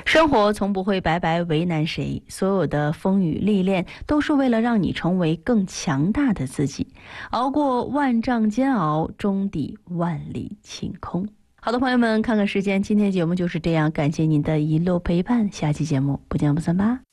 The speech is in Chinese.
生活从不会白白为难谁，所有的风雨历练都是为了让你成为更强大的自己，熬过万丈煎熬，终抵万里晴空。好的，朋友们，看看时间，今天节目就是这样，感谢您的一路陪伴，下期节目不见不散吧。